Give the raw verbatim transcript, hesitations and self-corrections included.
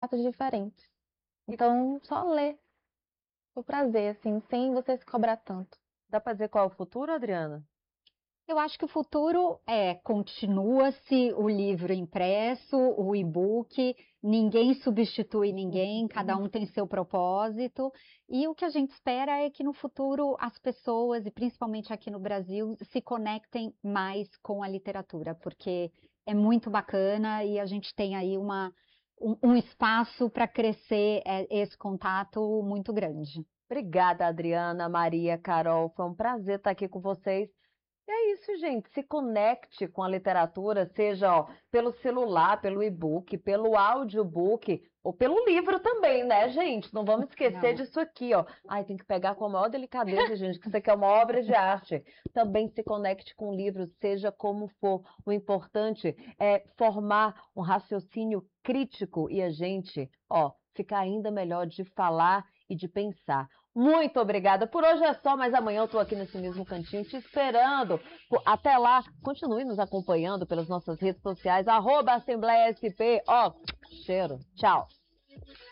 formatos diferentes. Então, só ler, por prazer, assim, sem você se cobrar tanto. Dá para dizer qual é o futuro, Adriana? Eu acho que o futuro é, continua-se o livro impresso, o e-book, ninguém substitui ninguém, cada um tem seu propósito, e o que a gente espera é que no futuro as pessoas, e principalmente aqui no Brasil, se conectem mais com a literatura, porque é muito bacana e a gente tem aí uma, um, um espaço para crescer é, esse contato muito grande. Obrigada, Adriana, Maria, Carol, foi um prazer estar aqui com vocês. E é isso, gente. Se conecte com a literatura, seja ó, pelo celular, pelo e-book, pelo audiobook ou pelo livro também, né, gente? Não vamos esquecer Não. disso aqui, ó. Ai, tem que pegar com a maior delicadeza, gente, que isso aqui é uma obra de arte. Também se conecte com livros, seja como for. O importante é formar um raciocínio crítico e a gente, ó, ficar ainda melhor de falar e de pensar. Muito obrigada. Por hoje é só, mas amanhã eu estou aqui nesse mesmo cantinho te esperando. Até lá, continue nos acompanhando pelas nossas redes sociais, arroba Assembleia S P. Ó, cheiro. Tchau.